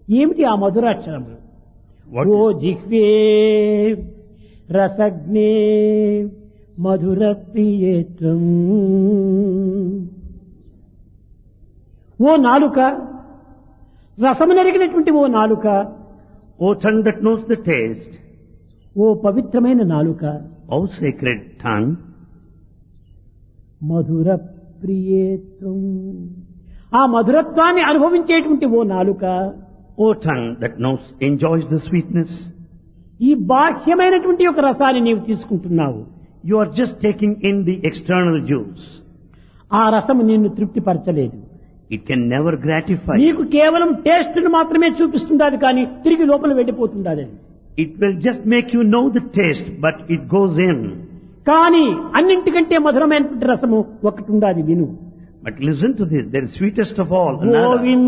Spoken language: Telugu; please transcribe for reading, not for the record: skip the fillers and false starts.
ఏమిటి ఆ మధురాక్షరములు? What ఓ జిహ్వే రసజ్ఞే మధుర ప్రియేత్వం. ఓ నాలుక, రసము నెరిగినటువంటి ఓ నాలుక, O tongue that knows the taste, ఓ పవిత్రమైన నాలుక, O sacred tongue, మధుర ప్రియేత్వం. ఆ మధురత్వాన్ని అనుభవించేటువంటి ఓ నాలుక, O tongue that enjoys the sweetness, ఈ బాహ్యమైనటువంటి ఒక రసాన్ని నీవు తీసుకుంటున్నావు. you are just taking in the external juice. ఆ రసము నిన్ను తృప్తిపరచలేదు. It can never gratify. నీకు కేవలం టేస్ట్ ను మాత్రమే చూపిస్తుండాలి, కానీ తిరిగి లోపల వెళ్ళిపోతుండాలి. It will just make you know the taste, but it goes in. కానీ అన్నింటికంటే మధురమైనటువంటి రసము ఒకటి ఉండాలి, విను. But listen to this, there is sweetest of all, another. Govinda